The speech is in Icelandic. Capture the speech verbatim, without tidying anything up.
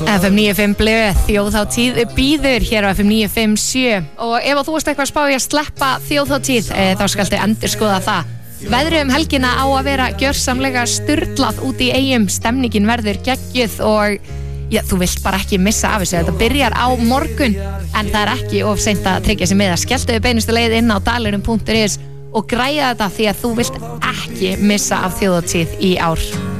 F M níu fimm blö, þjóðhátíð býður hér á F M níu fimm sjö og ef þú veist eitthvað spá í að sleppa þjóðhátíð e, þá skaltu endur skoða það. Veðrið um helgina á að vera gjörsamlega sturlað út í Eyjum, stemningin verður geggjuð og já, þú vilt bara ekki missa af þessu. Þetta byrjar á morgun en það er ekki of seint að tryggja sig með það. Skelltu beinustu leið inn á dalirum punktur is og græja þetta því að þú vilt ekki missa af þjóðhátíð í ár.